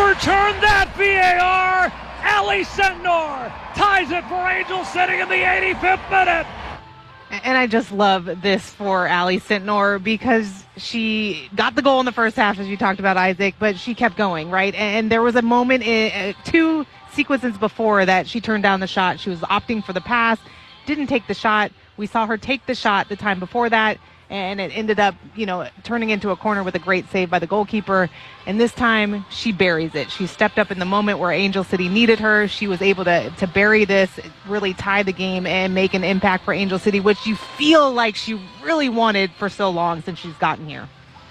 overturn that VAR. Allie Sentnor ties it for Angel City in the 85th minute. And I just love this for Allie Sentnor because she got the goal in the first half, as you talked about, Isaac, but she kept going, right? And there was a moment in two sequences before that she turned down the shot. She was opting for the pass, didn't take the shot. We saw her take the shot the time before that, and it ended up, turning into a corner with a great save by the goalkeeper. And this time, she buries it. She stepped up in the moment where Angel City needed her. She was able to bury this, really tie the game, and make an impact for Angel City, which you feel like she really wanted for so long since she's gotten here.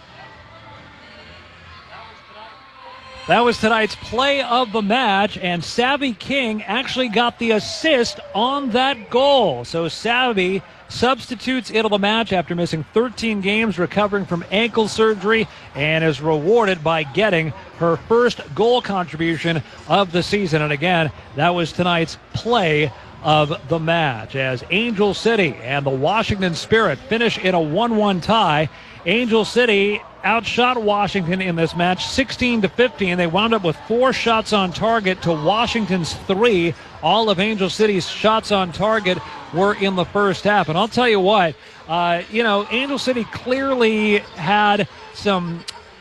That was tonight's play of the match, and Savvy King actually got the assist on that goal. So Savvy substitutes into the match after missing 13 games, recovering from ankle surgery, and is rewarded by getting her first goal contribution of the season. And again, that was tonight's play of the match as Angel City and the Washington Spirit finish in a 1-1 tie. Angel City outshot Washington in this match 16-15. They wound up with 4 shots on target to Washington's 3. All of Angel City's shots on target were in the first half. And I'll tell you what, Angel City clearly had some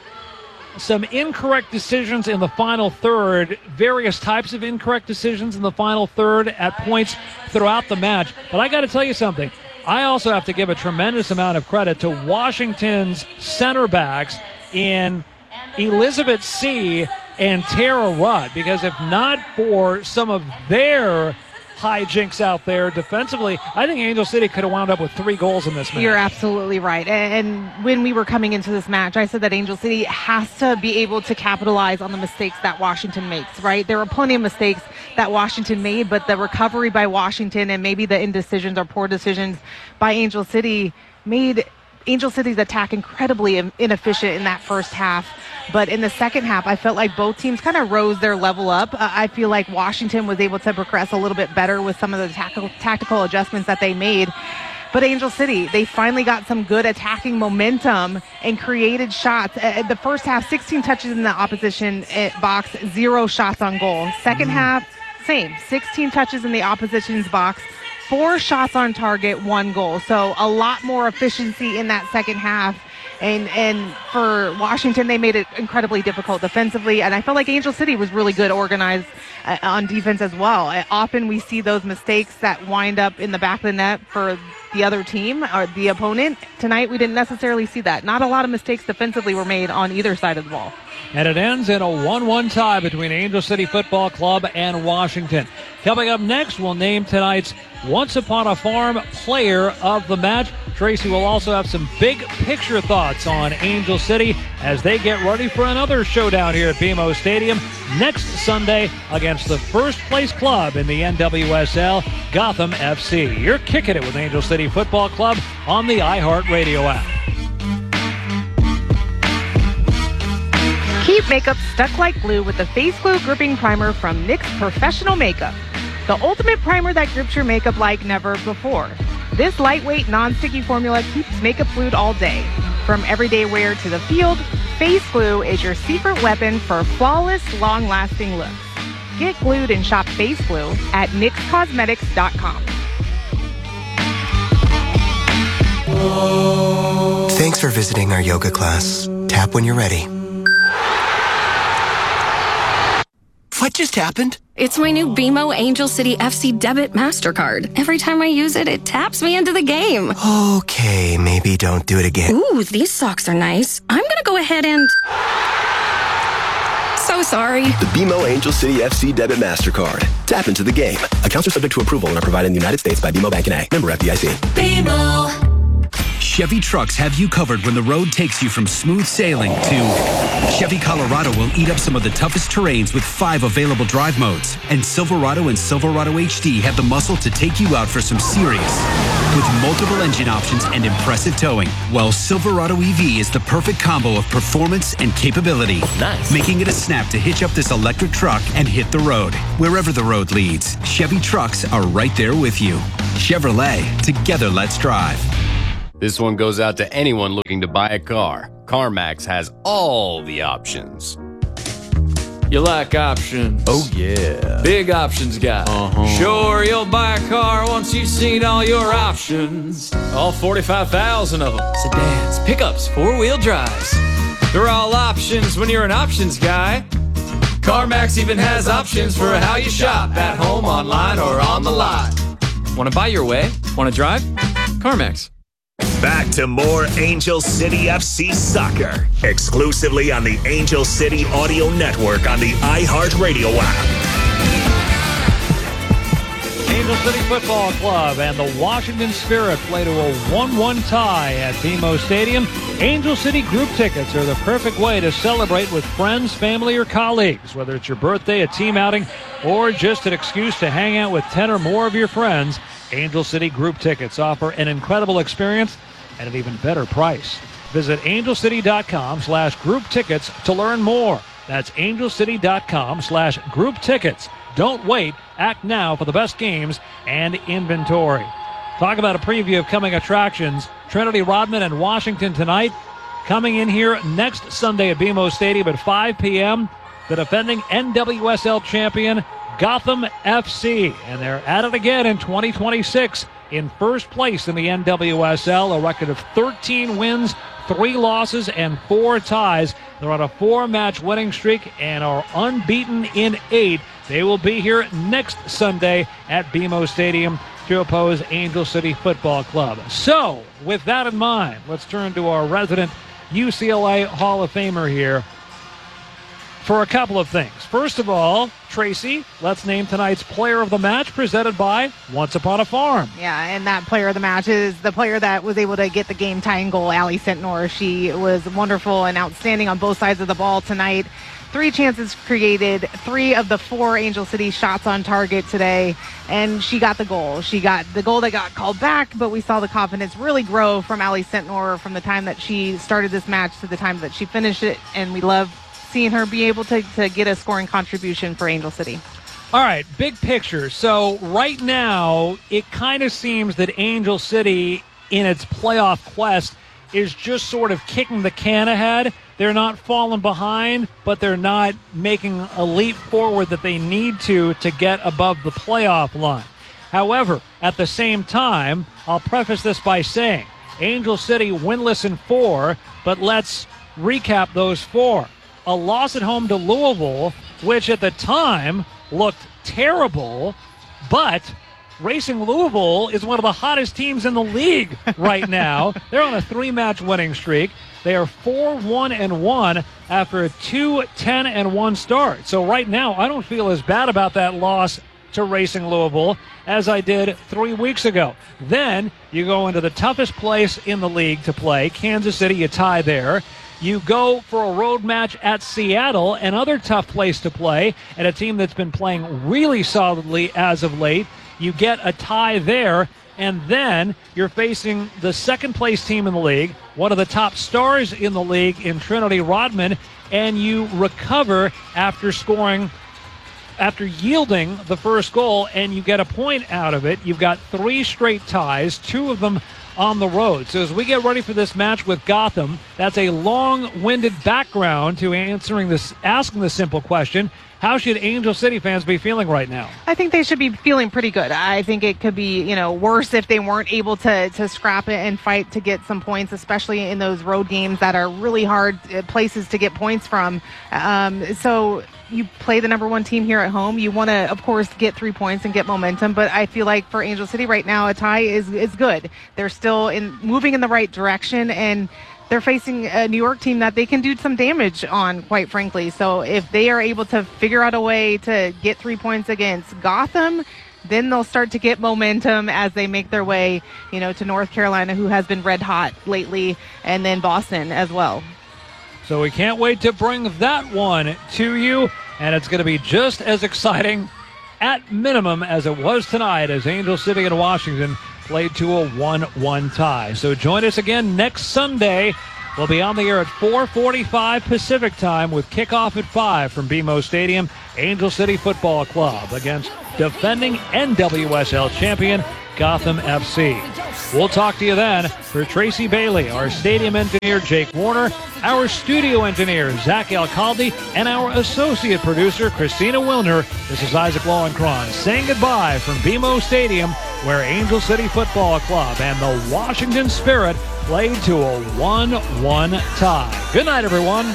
incorrect decisions in the final third, various types of incorrect decisions in the final third at points throughout the match. But I got to tell you something. I also have to give a tremendous amount of credit to Washington's center backs in Elizabeth C. and Tara Rudd, because if not for some of their hijinks out there defensively, I think Angel City could have wound up with 3 goals in this match. You're absolutely right. And when we were coming into this match, I said that Angel City has to be able to capitalize on the mistakes that Washington makes, right? There were plenty of mistakes that Washington made, but the recovery by Washington and maybe the indecisions or poor decisions by Angel City made Angel City's attack incredibly inefficient in that first half. But in the second half, I felt like both teams kind of rose their level up. I feel like Washington was able to progress a little bit better with some of the tactical adjustments that they made. But Angel City, they finally got some good attacking momentum and created shots. The first half, 16 touches in the opposition box, 0 shots on goal. Second half, same, 16 touches in the opposition's box, 4 shots on target, 1 goal. So a lot more efficiency in that second half. And for Washington, they made it incredibly difficult defensively. And I felt like Angel City was really good organized on defense as well. Often we see those mistakes that wind up in the back of the net for the other team or the opponent. Tonight, we didn't necessarily see that. Not a lot of mistakes defensively were made on either side of the ball. And it ends in a 1-1 tie between Angel City Football Club and Washington. Coming up next, we'll name tonight's Once Upon a Farm Player of the Match. Tracy will also have some big picture thoughts on Angel City as they get ready for another showdown here at BMO Stadium next Sunday against the first place club in the NWSL, Gotham FC. You're kicking it with Angel City Football Club on the iHeartRadio app. Keep makeup stuck like glue with the Face Glue Gripping Primer from NYX Professional Makeup. The ultimate primer that grips your makeup like never before. This lightweight, non-sticky formula keeps makeup glued all day. From everyday wear to the field, Face Glue is your secret weapon for flawless, long-lasting looks. Get glued and shop Face Glue at NYXCosmetics.com. Thanks for visiting our yoga class. Tap when you're ready. What just happened? It's my new BMO Angel City FC Debit MasterCard. Every time I use it, it taps me into the game. Okay, maybe don't do it again. Ooh, these socks are nice. I'm gonna go ahead and... So sorry. The BMO Angel City FC Debit MasterCard. Tap into the game. Accounts are subject to approval and are provided in the United States by BMO Bank and A. Member FDIC. BMO. Chevy trucks have you covered when the road takes you from smooth sailing to Chevy Colorado will eat up some of the toughest terrains with 5 available drive modes. And Silverado and Silverado HD have the muscle to take you out for some serious. With multiple engine options and impressive towing. Well, Silverado EV is the perfect combo of performance and capability. Nice. Making it a snap to hitch up this electric truck and hit the road. Wherever the road leads, Chevy trucks are right there with you. Chevrolet, together let's drive. This one goes out to anyone looking to buy a car. CarMax has all the options. You like options. Oh, yeah. Big options guy. Sure, you'll buy a car once you've seen all your options. All 45,000 of them. Sedans, pickups, four-wheel drives. They're all options when you're an options guy. CarMax even has options for how you shop. At home, online, or on the lot. Want to buy your way? Want to drive? CarMax. Back to more Angel City FC soccer, exclusively on the Angel City Audio Network on the iHeartRadio app. Angel City Football Club and the Washington Spirit play to a 1-1 tie at BMO Stadium. Angel City group tickets are the perfect way to celebrate with friends, family, or colleagues. Whether it's your birthday, a team outing, or just an excuse to hang out with 10 or more of your friends, Angel City group tickets offer an incredible experience at an even better price. Visit angelcity.com/group tickets to learn more. That's angelcity.com/group tickets. Don't wait. Act now for the best games and inventory. Talk about a preview of coming attractions. Trinity Rodman and Washington tonight. Coming in here next Sunday at BMO Stadium at 5 p.m., the defending NWSL champion, Gotham FC. And they're at it again in 2026 in first place in the NWSL, a record of 13 wins, 3 losses, and 4 ties. They're on a 4-match winning streak and are unbeaten in 8. They will be here next Sunday at BMO Stadium to oppose Angel City Football Club. So, with that in mind, let's turn to our resident UCLA Hall of Famer here for a couple of things. First of all, Tracy, let's name tonight's player of the match, presented by Once Upon a Farm. Yeah, and that player of the match is the player that was able to get the game-tying goal, Allie Sentnor. She was wonderful and outstanding on both sides of the ball tonight. 3 chances created, 3 of the 4 Angel City shots on target today, and she got the goal. She got the goal that got called back, but we saw the confidence really grow from Allie Sentnor from the time that she started this match to the time that she finished it, and we love seeing her be able to get a scoring contribution for Angel City. All right, big picture. So right now, it kind of seems that Angel City, in its playoff quest, is just sort of kicking the can ahead. They're not falling behind, but they're not making a leap forward that they need to get above the playoff line. However, at the same time, I'll preface this by saying Angel City winless in 4, but let's recap those 4. A loss at home to Louisville, which at the time looked terrible, but Racing Louisville is one of the hottest teams in the league right now. They're on a 3-match winning streak. They are 4-1-1 after a 2-10-1 start. So right now, I don't feel as bad about that loss to Racing Louisville as I did 3 weeks ago. Then you go into the toughest place in the league to play, Kansas City, you tie there. You go for a road match at Seattle, another tough place to play, and a team that's been playing really solidly as of late. You get a tie there, and then you're facing the second-place team in the league, one of the top stars in the league in Trinity Rodman, and you recover after yielding the first goal, and you get a point out of it. You've got 3 straight ties, 2 of them on the road. So as we get ready for this match with Gotham, that's a long-winded background to asking the simple question: how should Angel City fans be feeling right now? I think they should be feeling pretty good. I think it could be, worse if they weren't able to scrap it and fight to get some points, especially in those road games that are really hard places to get points from. So you play the number 1 team here at home. You want to, of course, get 3 points and get momentum. But I feel like for Angel City right now, a tie is good. They're still moving in the right direction, and they're facing a New York team that they can do some damage on, quite frankly. So if they are able to figure out a way to get 3 points against Gotham, then they'll start to get momentum as they make their way, to North Carolina, who has been red hot lately, and then Boston as well. So we can't wait to bring that one to you, and it's going to be just as exciting at minimum as it was tonight as Angel City and Washington played to a 1-1 tie. So join us again next Sunday. We'll be on the air at 4:45 Pacific time with kickoff at 5 from BMO Stadium. Angel City Football Club against defending NWSL champion Gotham FC. We'll talk to you then. For Tracy Bailey, our stadium engineer, Jake Warner, our studio engineer, Zach Alcalde, and our associate producer, Christina Wilner, this is Isaac Lowenkron saying goodbye from BMO Stadium, where Angel City Football Club and the Washington Spirit played to a 1-1 tie. Good night, everyone.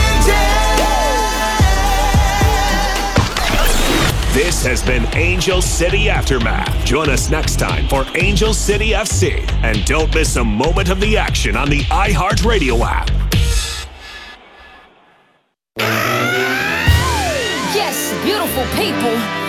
This has been Angel City Aftermath. Join us next time for Angel City FC. And don't miss a moment of the action on the iHeartRadio app. Yes, beautiful people.